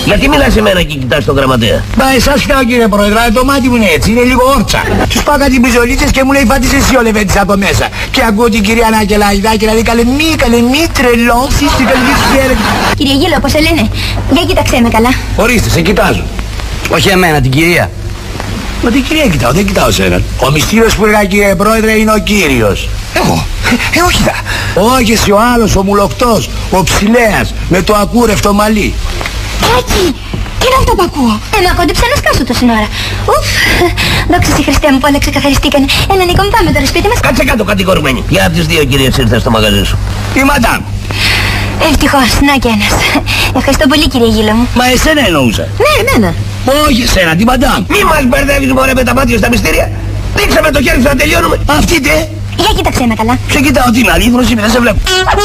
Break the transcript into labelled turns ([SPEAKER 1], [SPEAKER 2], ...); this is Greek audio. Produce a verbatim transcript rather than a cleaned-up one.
[SPEAKER 1] Γιατί μιλάς σε μένα και κοιτάς τον γραμματέα?
[SPEAKER 2] Μα εσάς κοιτάω κύριε Πρόεδρε, το μάτι μου είναι έτσι, είναι λίγο όρτσα. Τους πάω κάτι μπιζολίτσες και μου λέει φάτης εσύ ο Λεβέντης από μέσα. Και ακούω την κυρία Νακελαϊδάκη να λέει καλέ μη, καλέ μη τρελώσεις την καλή χέρι.
[SPEAKER 3] Κύριε Γύλο, πώς σε λένε? Για κοίταξέ με καλά.
[SPEAKER 2] Ορίστε, σε κοιτάζω.
[SPEAKER 1] Όχι εμένα, την κυρία.
[SPEAKER 2] Μα την κυρία κοιτάω, δεν κοιτάω σέναν. Ο μυστήριος που έλεγα κύριε Πρόεδρε είναι ο κύριος. Εγώ. Ε, όχι δα. Όχι εσύ ο άλλος, ο μουλοκτός, ο ψηλέας, με το ακούρευτο μαλλί.
[SPEAKER 3] Τάκη, τι είναι αυτό που ακούω? Ε, μα κόντεψα να σκάσω τόση ώρα. Ουφ, δόξα στη Χριστέ μου που όλα ξεκαθαριστήκανε. Έλα Νίκο μου, πάμε τώρα σπίτι μας.
[SPEAKER 1] Κάτσε κάτω κατηγορουμένη. Για από τις δύο κυρίες ήρθα στο μαγαζί σου.
[SPEAKER 2] Η μαντάμ.
[SPEAKER 3] Ευτυχώς, να και ένας. Ευχαριστώ πολύ κύριε Γύλο μου.
[SPEAKER 2] Μα εσένα εννοούσα.
[SPEAKER 3] Ναι, εμένα.
[SPEAKER 2] Όχι εσένα, την μαντάμ.
[SPEAKER 1] Μη μας μπερδεύεις μωρέ με τα μάτια στα μυστήρια. Δείξε με το χέρι σου να τελειώνουμε.
[SPEAKER 2] Αυτή τε.
[SPEAKER 3] Για κοίταξέ με καλά.
[SPEAKER 2] Σε κοιτάω την αλήθεια, δεν σε βλέπω.